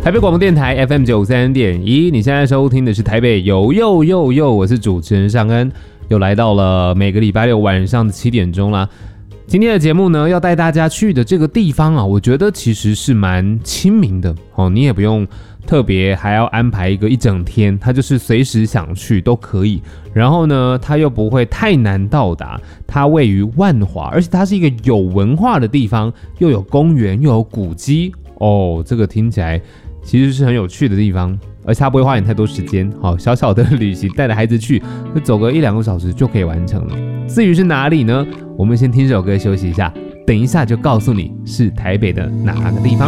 台北广播电台 FM93.1，你现在收听的是台北有又又又，我是主持人尚恩，又来到了每个礼拜六晚上的7点钟啦。今天的节目呢，要带大家去的这个地方啊，我觉得其实是蛮亲民的哦，你也不用特别还要安排一整天，它就是随时想去都可以。然后呢，它又不会太难到达，它位于万华，而且它是一个有文化的地方，又有公园，又有古迹哦，这个听起来其实是很有趣的地方，而且它不会花你太多时间。好，小小的旅行，带着孩子去，就走个1-2个小时就可以完成了。至于是哪里呢？我们先听这首歌休息一下，等一下就告诉你是台北的哪个地方。